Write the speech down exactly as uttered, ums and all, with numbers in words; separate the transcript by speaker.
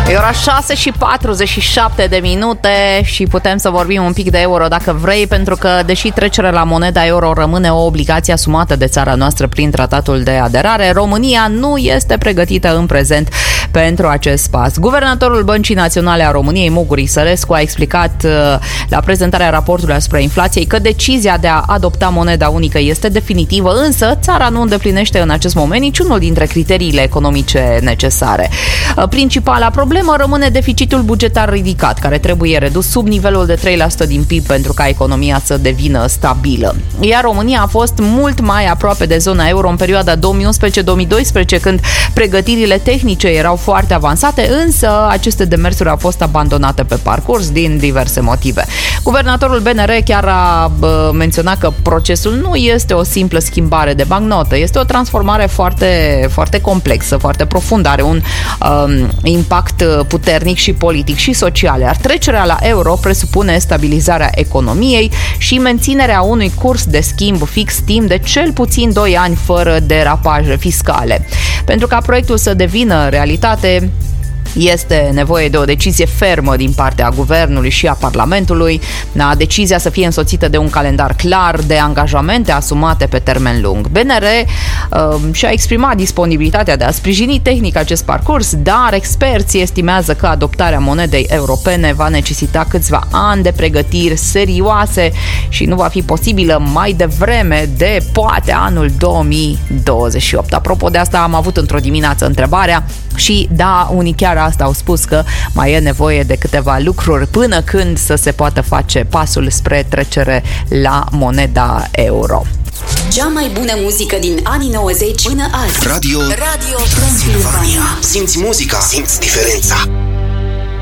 Speaker 1: E ora șase și patruzeci și șapte de minute și putem să vorbim un pic de euro dacă vrei, pentru că deși trecerea la moneda euro rămâne o obligație asumată de țara noastră prin tratatul de aderare, România nu este pregătită în prezent pentru acest pas. Guvernatorul Băncii Naționale a României, Muguri Sărescu, a explicat la prezentarea raportului asupra inflației că decizia de a adopta moneda unică este definitivă, însă țara nu îndeplinește în acest moment niciunul dintre criteriile economice necesare. Principala problemă rămâne deficitul bugetar ridicat, care trebuie redus sub nivelul de trei la sută din P I B pentru ca economia să devină stabilă. Iar România a fost mult mai aproape de zona euro în perioada două mii unsprezece două mii doisprezece, când pregătirile tehnice erau foarte avansate, însă aceste demersuri au fost abandonate pe parcurs din diverse motive. Guvernatorul B N R chiar a bă, menționat că procesul nu este o simplă schimbare de bancnotă, este o transformare foarte, foarte complexă, foarte profundă, are un um, impact puternic și politic și social, iar trecerea la euro presupune stabilizarea economiei și menținerea unui curs de schimb fix timp de cel puțin doi ani fără derapaje fiscale. Pentru ca proiectul să devină realitate, este nevoie de o decizie fermă din partea Guvernului și a Parlamentului, decizia să fie însoțită de un calendar clar, de angajamente asumate pe termen lung. B N R uh, și-a exprimat disponibilitatea de a sprijini tehnic acest parcurs, dar experții estimează că adoptarea monedei europene va necesita câțiva ani de pregătiri serioase și nu va fi posibilă mai devreme de poate anul două mii douăzeci și opt. Apropo de asta, am avut într-o dimineață întrebarea și da, unii chiar asta au spus că mai e nevoie de câteva lucruri până când să se poată face pasul spre trecere la moneda euro.
Speaker 2: Cea mai bună muzică din anii nouăzeci până azi.
Speaker 3: Radio, Radio Transilvania. Simți muzica, simți diferența.